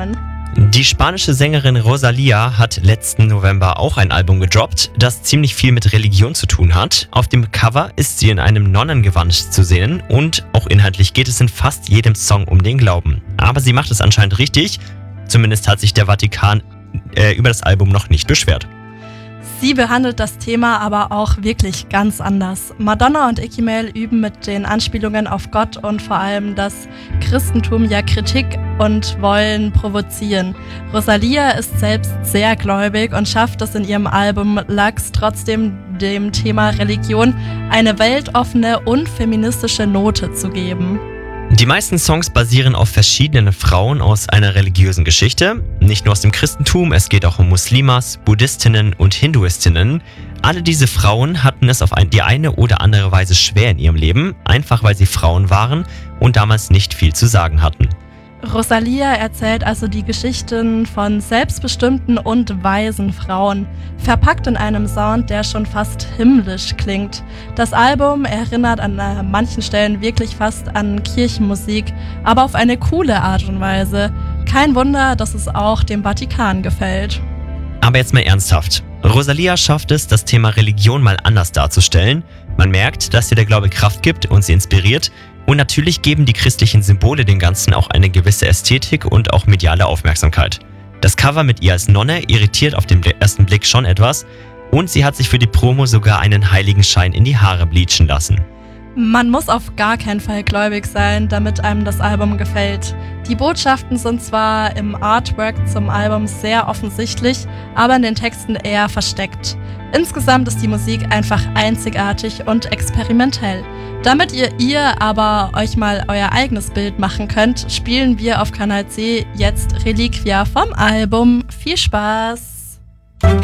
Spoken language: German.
Namen. Die spanische Sängerin Rosalía hat letzten November auch ein Album gedroppt, das ziemlich viel mit Religion zu tun hat. Auf dem Cover ist sie in einem Nonnengewand zu sehen und auch inhaltlich geht es in fast jedem Song um den Glauben. Aber sie macht es anscheinend richtig, zumindest hat sich der Vatikan über das Album noch nicht beschwert. Sie behandelt das Thema aber auch wirklich ganz anders. Madonna und Iggy Mail üben mit den Anspielungen auf Gott und vor allem das Christentum ja Kritik und wollen provozieren. Rosalía ist selbst sehr gläubig und schafft es in ihrem Album Lux trotzdem dem Thema Religion eine weltoffene und feministische Note zu geben. Die meisten Songs basieren auf verschiedenen Frauen aus einer religiösen Geschichte. Nicht nur aus dem Christentum, es geht auch um Muslimas, Buddhistinnen und Hinduistinnen. Alle diese Frauen hatten es auf die eine oder andere Weise schwer in ihrem Leben, einfach weil sie Frauen waren und damals nicht viel zu sagen hatten. Rosalía erzählt also die Geschichten von selbstbestimmten und weisen Frauen, verpackt in einem Sound, der schon fast himmlisch klingt. Das Album erinnert an manchen Stellen wirklich fast an Kirchenmusik, aber auf eine coole Art und Weise. Kein Wunder, dass es auch dem Vatikan gefällt. Aber jetzt mal ernsthaft. Rosalía schafft es, das Thema Religion mal anders darzustellen. Man merkt, dass ihr der Glaube Kraft gibt und sie inspiriert. Und natürlich geben die christlichen Symbole dem Ganzen auch eine gewisse Ästhetik und auch mediale Aufmerksamkeit. Das Cover mit ihr als Nonne irritiert auf den ersten Blick schon etwas und sie hat sich für die Promo sogar einen Heiligenschein in die Haare bleachen lassen. Man muss auf gar keinen Fall gläubig sein, damit einem das Album gefällt. Die Botschaften sind zwar im Artwork zum Album sehr offensichtlich, aber in den Texten eher versteckt. Insgesamt ist die Musik einfach einzigartig und experimentell. Damit ihr aber euch mal euer eigenes Bild machen könnt, spielen wir auf Kanal C jetzt Reliquia vom Album. Viel Spaß!